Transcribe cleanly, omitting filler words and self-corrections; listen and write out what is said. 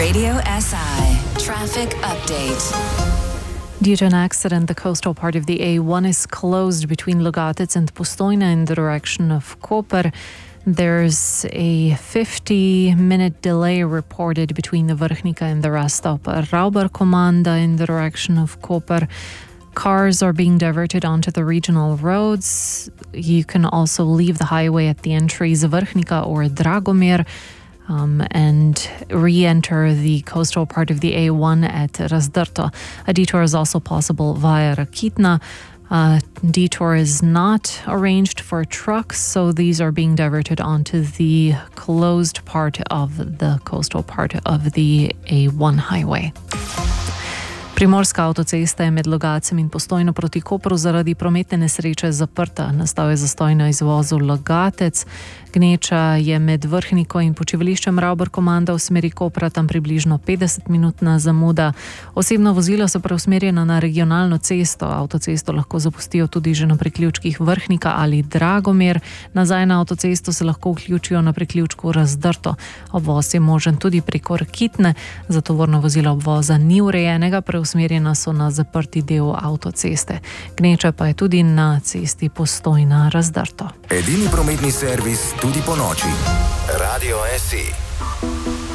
Radio SI traffic update. Due to an accident, the coastal part of the A1 is closed between Logatec and Postojna in the direction of Koper. There's a 50-minute delay reported between the Vrhnika and the Rastop Rauber Komanda in the direction of Koper. Cars are being diverted onto the regional roads. You can also leave the highway at the entries of Vrhnika or Dragomir and re-enter the coastal part of the A1 at Razdrto. A detour is also possible via Rakitna. Detour is not arranged for trucks, so these are being diverted onto the closed part of the coastal part of the A1 highway. Primorska avtocesta je med Logacem in Postojno proti Kopru zaradi prometne nesreče zaprta. Nastal je zastoj na izvozu Logatec. Gneča je med Vrhniko in počivališčem Rauber Komanda v smeri Kopra, tam približno 50-minutna zamuda. Osebno vozilo so preusmerjeno na regionalno cesto. Avtocesto lahko zapustijo tudi že na priključkih Vrhnika ali Dragomir. Nazaj na avtocesto se lahko vključijo na priključku Razdrto. Obvoz je možen tudi preko Rakitne, za tovorno vozilo obvoza ni urejenega, preusmerjena so na zaprti del avtoceste. Gneča pa je tudi na cesti Postojna Razdrto. Edini prometni servis tudi po noči. Radio SI.